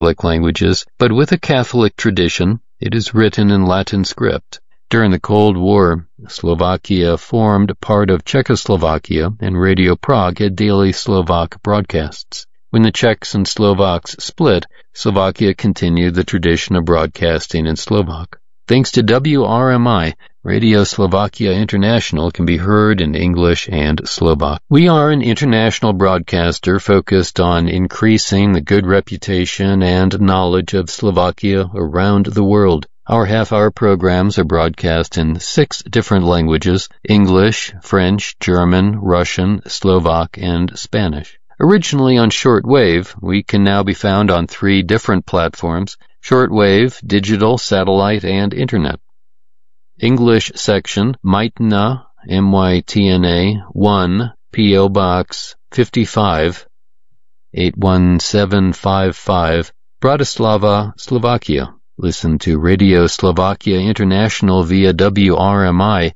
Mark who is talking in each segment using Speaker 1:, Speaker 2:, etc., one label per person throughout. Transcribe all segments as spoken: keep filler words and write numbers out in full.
Speaker 1: Slavic languages, but with a Catholic tradition. It is written in Latin script. During the Cold War, Slovakia formed part of Czechoslovakia, and Radio Prague had daily Slovak broadcasts. When the Czechs and Slovaks split, Slovakia continued the tradition of broadcasting in Slovak. Thanks to W R M I, Radio Slovakia International can be heard in English and Slovak. We are an international broadcaster focused on increasing the good reputation and knowledge of Slovakia around the world. Our half-hour programs are broadcast in six different languages: English, French, German, Russian, Slovak, and Spanish. Originally on shortwave, we can now be found on three different platforms: shortwave, digital, satellite, and internet. English section, Mytna, M Y T N A, one, P O Box fifty-five, eight one seven five five, Bratislava, Slovakia. Listen to Radio Slovakia International via W R M I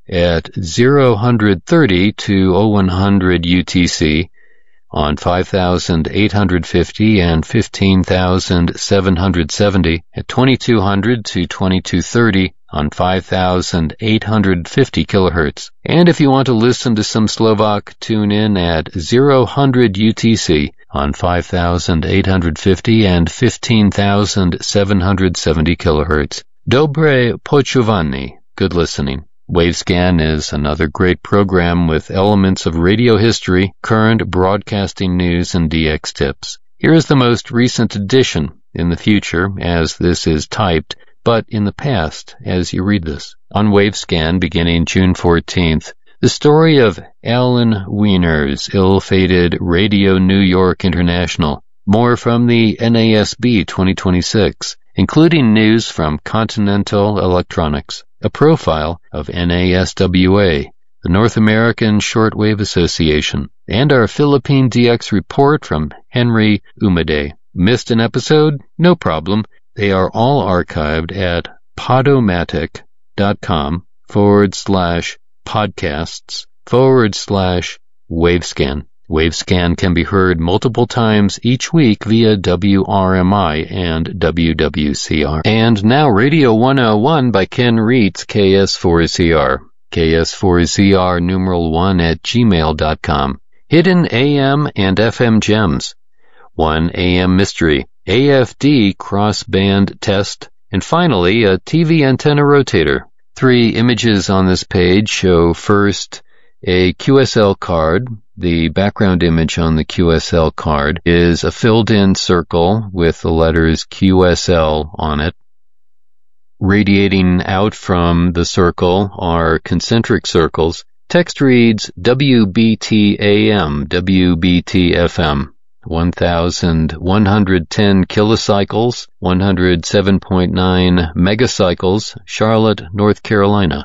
Speaker 1: at zero thirty to oh one hundred U T C on five thousand eight hundred fifty and fifteen thousand seven hundred seventy, at twenty-two hundred to twenty-two thirty on five thousand eight hundred fifty kilohertz. And if you want to listen to some Slovak, tune in at zero hundred U T C on five thousand eight hundred fifty and fifteen thousand seven hundred seventy kilohertz. Dobre počúvanie, good listening. Wavescan is another great program with elements of radio history, current broadcasting news, and D X tips. Here is the most recent edition, in the future, as this is typed, but in the past, as you read this. On Wavescan, beginning June fourteenth, the story of Alan Wiener's ill-fated Radio New York International. More from the N A S B twenty twenty-six, including news from Continental Electronics, a profile of N A S W A, the North American Shortwave Association, and our Philippine D X report from Henry Umade. Missed an episode? No problem. They are all archived at podomatic.com forward slash podcasts forward slash Wavescan. Wavescan can be heard multiple times each week via W R M I and W W C R. And now Radio one oh one by Ken Reitz, K S four Z R. K S four Z R numeral one at gmail dot com. Hidden A M and F M gems. one A M mystery. A F D crossband test. And finally, a T V antenna rotator. Three images on this page show first a Q S L card. The background image on the Q S L card is a filled-in circle with the letters Q S L on it. Radiating out from the circle are concentric circles. Text reads W B T A M, W B T F M, one thousand one hundred ten kilocycles, one hundred seven point nine megacycles, Charlotte, North Carolina.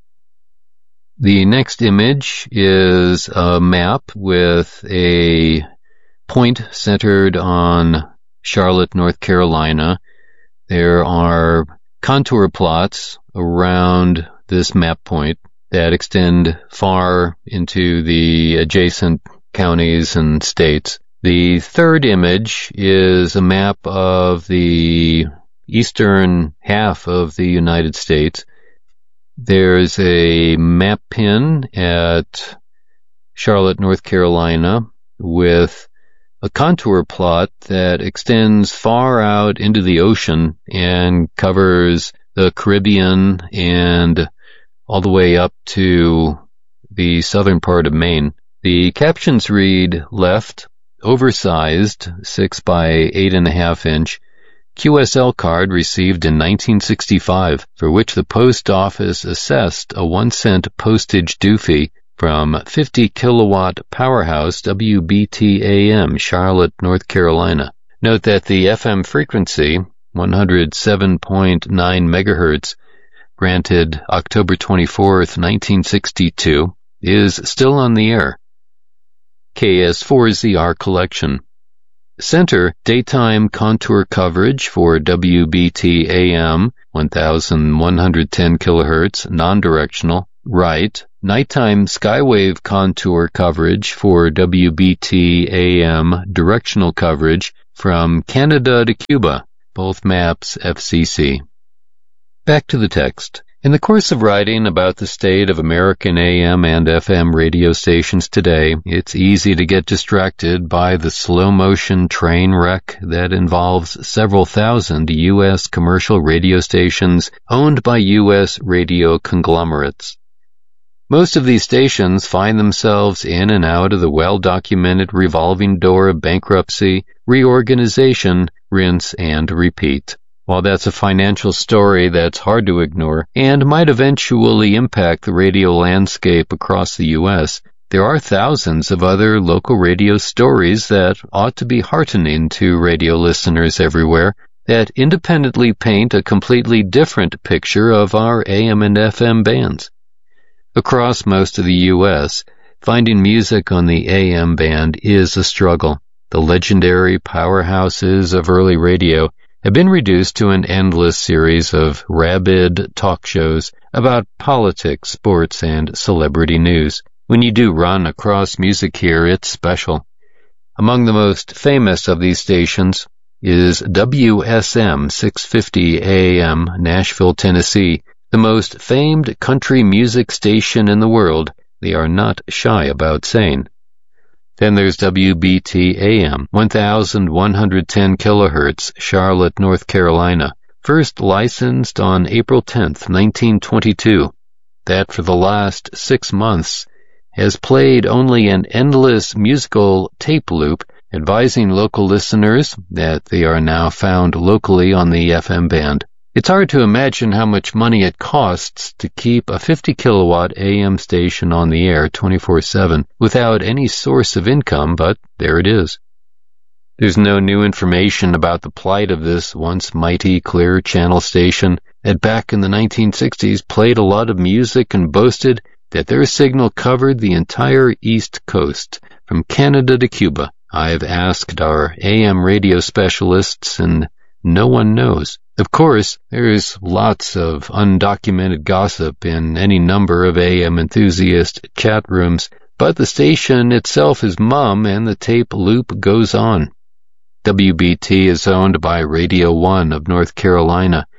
Speaker 1: The next image is a map with a point centered on Charlotte, North Carolina. There are contour plots around this map point that extend far into the adjacent counties and states. The third image is a map of the eastern half of the United States. There's a map pin at Charlotte, North Carolina, with a contour plot that extends far out into the ocean and covers the Caribbean and all the way up to the southern part of Maine. The captions read, left, oversized, six by eight and a half inch, Q S L card received in nineteen sixty-five, for which the post office assessed a one cent postage due fee from fifty kilowatt powerhouse W B T A M, Charlotte, North Carolina. Note that the F M frequency, one hundred seven point nine megahertz, granted October twenty-fourth, nineteen sixty-two, is still on the air. K S four Z R collection. Center, daytime contour coverage for W B T A M, one thousand one hundred ten kilohertz, non-directional. Right, nighttime skywave contour coverage for W B T A M, directional coverage, From Canada to Cuba, both maps F C C. Back to the text. In the course of writing about the state of American A M and F M radio stations today, it's easy to get distracted by the slow-motion train wreck that involves several thousand U S commercial radio stations owned by U S radio conglomerates. Most of these stations find themselves in and out of the well-documented revolving door of bankruptcy, reorganization, rinse, and repeat. While that's a financial story that's hard to ignore and might eventually impact the radio landscape across the U S, there are thousands of other local radio stories that ought to be heartening to radio listeners everywhere that independently paint a completely different picture of our A M and F M bands. Across most of the U S, finding music on the A M band is a struggle. The legendary powerhouses of early radio have been reduced to an endless series of rabid talk shows about politics, sports, and celebrity news. When you do run across music here, it's special. Among the most famous of these stations is W S M six fifty A M, Nashville, Tennessee, the most famed country music station in the world, they are not shy about saying. Then there's W B T A M, one thousand one hundred ten kilohertz, Charlotte, North Carolina, first licensed on April tenth, nineteen twenty-two. That for the last six months has played only an endless musical tape loop advising local listeners that they are now found locally on the F M band. It's hard to imagine how much money it costs to keep a fifty kilowatt A M station on the air twenty-four seven without any source of income, but there it is. There's no new information about the plight of this once mighty Clear Channel station that back in the nineteen sixties played a lot of music and boasted that their signal covered the entire East Coast, from Canada to Cuba. I've asked our A M radio specialists, and no one knows. Of course, there's lots of undocumented gossip in any number of A M enthusiast chat rooms, but the station itself is mum and the tape loop goes on. W B T is owned by Radio One of North Carolina,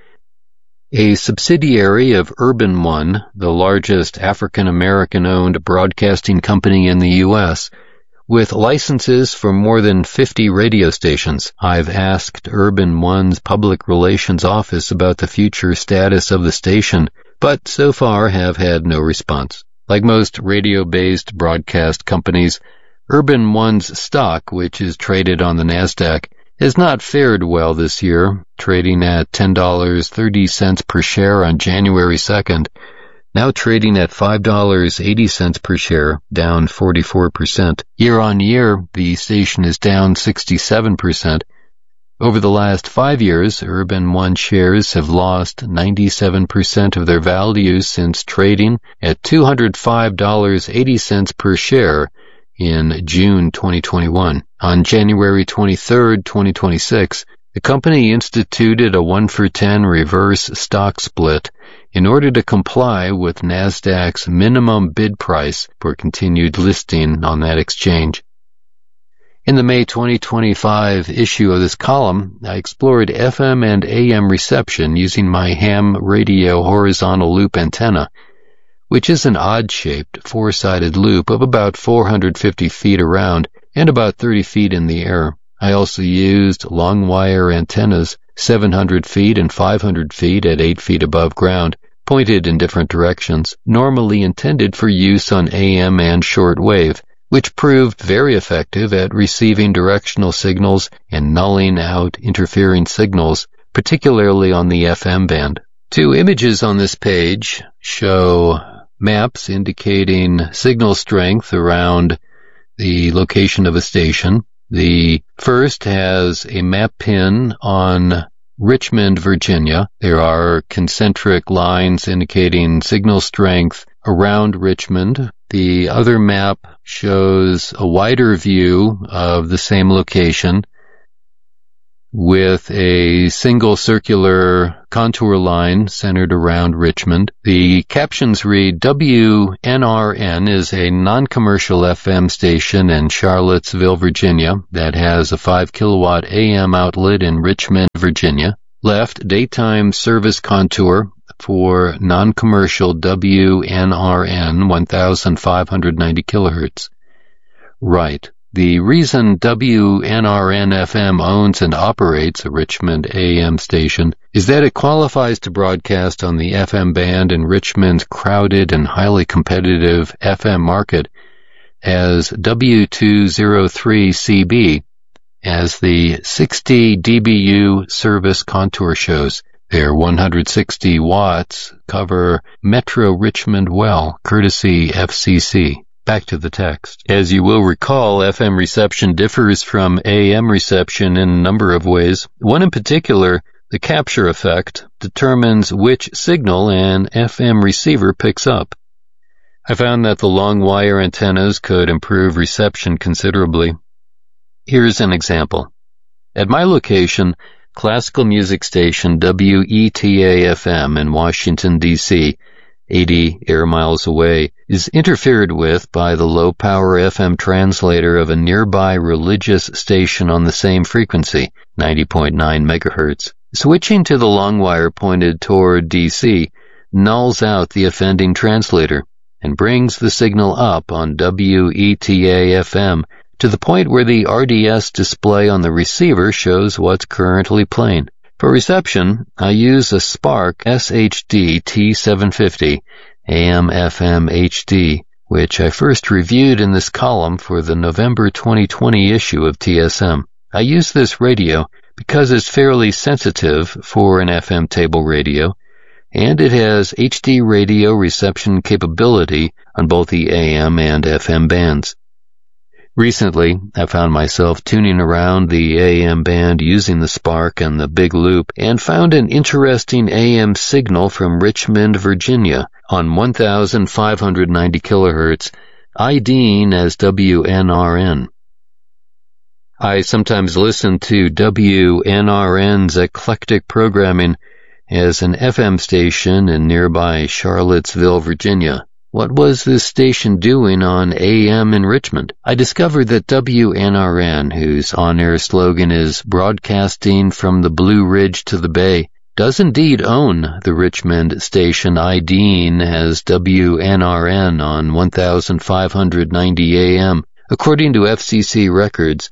Speaker 1: a subsidiary of Urban One, the largest African-American-owned broadcasting company in the U S, with licenses for more than fifty radio stations. I've asked Urban One's public relations office about the future status of the station, but so far have had no response. Like most radio-based broadcast companies, Urban One's stock, which is traded on the NASDAQ, has not fared well this year, trading at ten dollars and thirty cents per share on January second, now trading at five dollars and eighty cents per share, down forty-four percent. Year on year, the station is down sixty-seven percent. Over the last five years, Urban One shares have lost ninety-seven percent of their value since trading at two hundred five dollars and eighty cents per share in June twenty twenty-one. On January twenty-third, twenty twenty-six, the company instituted a one for ten reverse stock split in order to comply with NASDAQ's minimum bid price for continued listing on that exchange. In the May twenty twenty-five issue of this column, I explored F M and A M reception using my ham radio horizontal loop antenna, which is an odd-shaped four-sided loop of about four hundred fifty feet around and about thirty feet in the air. I also used long wire antennas, seven hundred feet and five hundred feet at eight feet above ground, pointed in different directions, normally intended for use on A M and shortwave, which proved very effective at receiving directional signals and nulling out interfering signals, particularly on the F M band. Two images on this page show maps indicating signal strength around the location of a station. The first has a map pin on Richmond, Virginia. There are concentric lines indicating signal strength around Richmond. The other map shows a wider view of the same location. with a single circular contour line centered around Richmond. The captions read, W N R N is a non-commercial F M station in Charlottesville, Virginia that has a five kilowatt A M outlet in Richmond, Virginia. Left, daytime service contour for non-commercial W N R N one thousand five hundred ninety kilohertz. Right. The reason W N R N F M owns and operates a Richmond A M station is that it qualifies to broadcast on the F M band in Richmond's crowded and highly competitive F M market as W two oh three C B, as the sixty D B U service contour shows. Their one hundred sixty watts cover Metro Richmond well, courtesy F C C. Back to the text. As you will recall, F M reception differs from A M reception in a number of ways. One in particular, the capture effect, determines which signal an F M receiver picks up. I found that the long wire antennas could improve reception considerably. Here's an example. At my location, classical music station W E T A F M in Washington, D C, eighty air miles away, is interfered with by the low-power F M translator of a nearby religious station on the same frequency, ninety point nine megahertz. Switching to the long wire pointed toward D C nulls out the offending translator and brings the signal up on W E T A F M to the point where the R D S display on the receiver shows what's currently playing. For reception, I use a Spark S H D T seven fifty A M F M H D, which I first reviewed in this column for the November twenty twenty issue of T S M. I use this radio because it's fairly sensitive for an F M table radio, and it has H D radio reception capability on both the A M and F M bands. Recently, I found myself tuning around the A M band using the Spark and the Big Loop and found an interesting A M signal from Richmond, Virginia on one thousand five hundred ninety kilohertz, IDing as W N R N. I sometimes listen to W N R N's eclectic programming as an F M station in nearby Charlottesville, Virginia. What was this station doing on A M in Richmond? I discovered that W N R N, whose on-air slogan is Broadcasting from the Blue Ridge to the Bay, does indeed own the Richmond station IDing as W N R N on one thousand five hundred ninety A M. According to F C C records,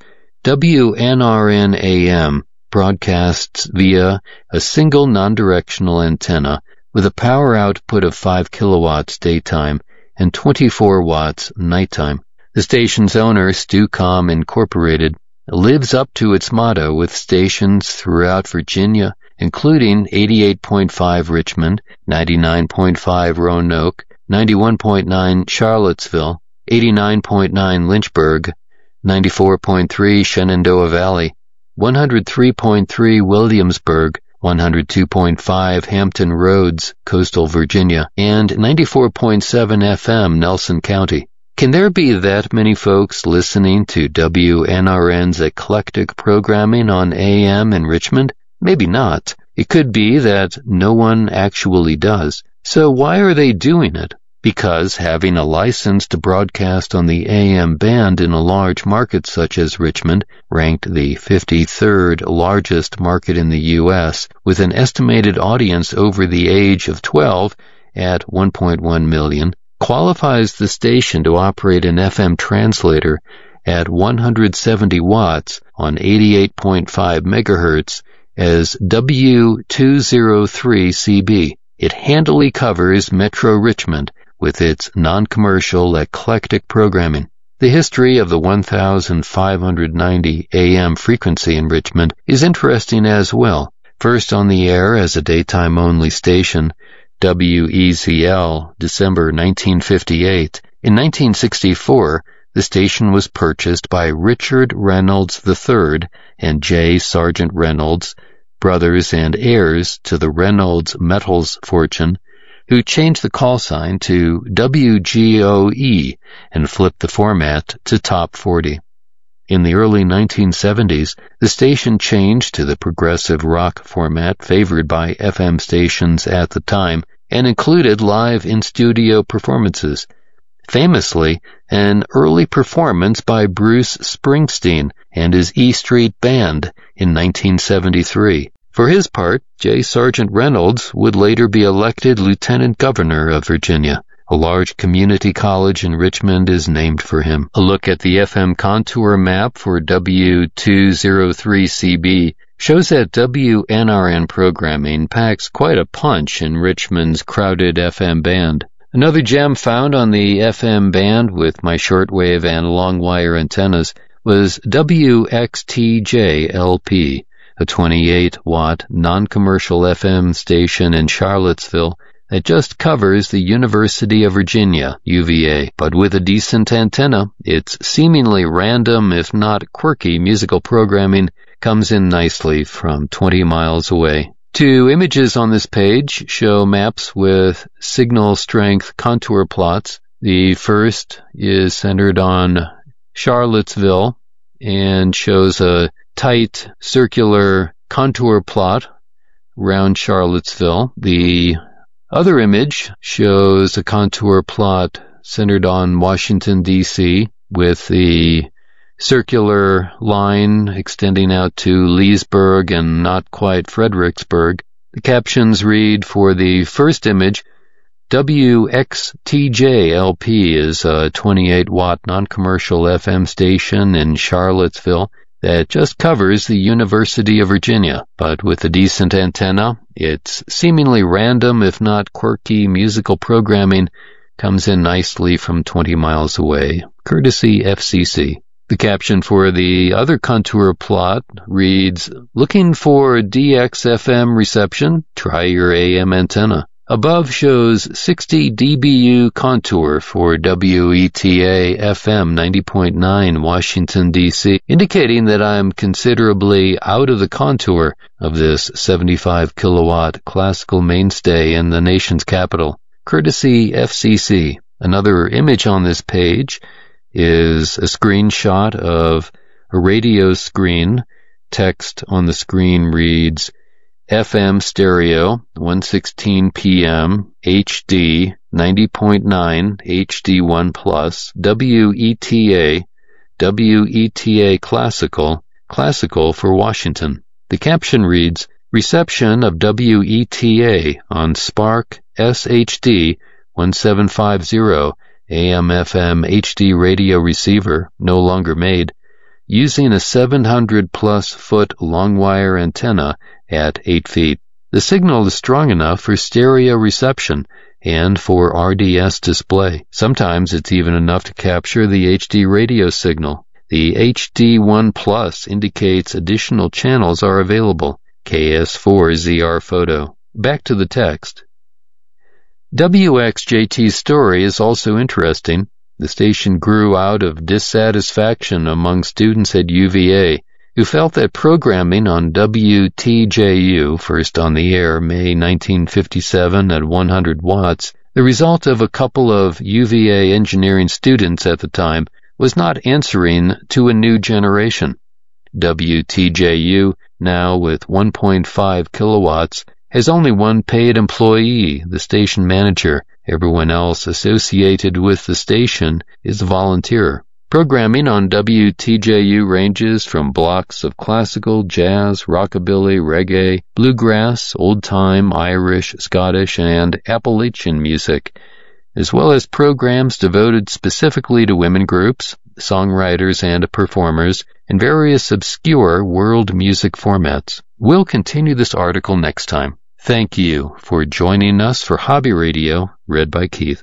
Speaker 1: W N R N A M broadcasts via a single non-directional antenna with a power output of five kilowatts daytime and twenty-four watts nighttime. The station's owner, Stucom Incorporated, lives up to its motto with stations throughout Virginia, including eighty-eight point five Richmond, ninety-nine point five Roanoke, ninety-one point nine Charlottesville, eighty-nine point nine Lynchburg, ninety-four point three Shenandoah Valley, one hundred three point three Williamsburg, one hundred two point five Hampton Roads, Coastal Virginia, and ninety-four point seven F M, Nelson County. Can there be that many folks listening to W N R N's eclectic programming on A M in Richmond? Maybe not. It could be that no one actually does. So why are they doing it? Because having a license to broadcast on the A M band in a large market such as Richmond, ranked the fifty-third largest market in the U S, with an estimated audience over the age of twelve at one point one million, qualifies the station to operate an F M translator at one hundred seventy watts on eighty-eight point five megahertz as W two oh three C B. It handily covers Metro Richmond with its non-commercial eclectic programming. The history of the one thousand five hundred ninety A M frequency in Richmond is interesting as well. First on the air as a daytime-only station, W E Z L, December nineteen fifty-eight. In nineteen sixty-four, the station was purchased by Richard Reynolds the third and J. Sargent Reynolds, brothers and heirs to the Reynolds Metals fortune, who changed the call sign to W G O E and flipped the format to Top forty. In the early nineteen seventies, the station changed to the progressive rock format favored by F M stations at the time and included live in-studio performances. Famously, an early performance by Bruce Springsteen and his E Street Band in nineteen seventy-three. For his part, J. Sargent Reynolds would later be elected Lieutenant Governor of Virginia. A large community college in Richmond is named for him. A look at the F M contour map for W two oh three C B shows that W N R N programming packs quite a punch in Richmond's crowded F M band. Another gem found on the F M band with my shortwave and long wire antennas was W X T J L P, a twenty-eight watt non-commercial F M station in Charlottesville that just covers the University of Virginia, U V A, but with a decent antenna, its seemingly random, if not quirky, musical programming comes in nicely from twenty miles away. Two images on this page show maps with signal strength contour plots. The first is centered on Charlottesville and shows a tight circular contour plot around Charlottesville. The other image shows a contour plot centered on Washington, D C, with the circular line extending out to Leesburg and not quite Fredericksburg. The captions read for the first image, W X T J L P is a twenty-eight watt non-commercial F M station in Charlottesville that just covers the University of Virginia, but with a decent antenna, its seemingly random, if not quirky, musical programming comes in nicely from twenty miles away, courtesy F C C. The caption for the other contour plot reads, looking for D X F M reception? Try your A M antenna. Above shows sixty D B U contour for W E T A F M ninety point nine Washington, D C, indicating that I'm considerably out of the contour of this seventy-five kilowatt classical mainstay in the nation's capital, courtesy F C C. Another image on this page is a screenshot of a radio screen. Text on the screen reads, F M stereo, one sixteen p m, H D, ninety point nine, H D one plus, W E T A, W E T A classical, classical for Washington. The caption reads, reception of W E T A on Spark S H D one seven five zero A M F M H D radio receiver, no longer made, using a seven hundred plus foot long wire antenna at eight feet. The signal is strong enough for stereo reception and for R D S display. Sometimes it's even enough to capture the H D radio signal. The H D one plus indicates additional channels are available. K S four Z R photo. Back to the text. W X J T's story is also interesting. The station grew out of dissatisfaction among students at U V A who felt that programming on W T J U, first on the air May nineteen fifty-seven at one hundred watts, the result of a couple of U V A engineering students at the time, was not answering to a new generation. W T J U, now with one point five kilowatts, has only one paid employee, the station manager. Everyone else associated with the station is a volunteer. Programming on W T J U ranges from blocks of classical, jazz, rockabilly, reggae, bluegrass, old-time, Irish, Scottish, and Appalachian music, as well as programs devoted specifically to women groups, songwriters, and performers, and various obscure world music formats. We'll continue this article next time. Thank you for joining us for Hobby Radio, read by Keith.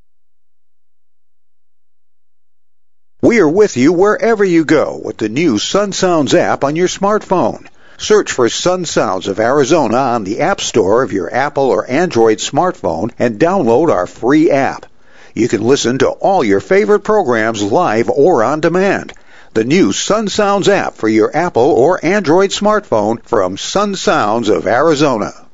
Speaker 2: We are with you wherever you go with the new Sun Sounds app on your smartphone. Search for Sun Sounds of Arizona on the App Store of your Apple or Android smartphone and download our free app. You can listen to all your favorite programs live or on demand. The new Sun Sounds app for your Apple or Android smartphone from Sun Sounds of Arizona.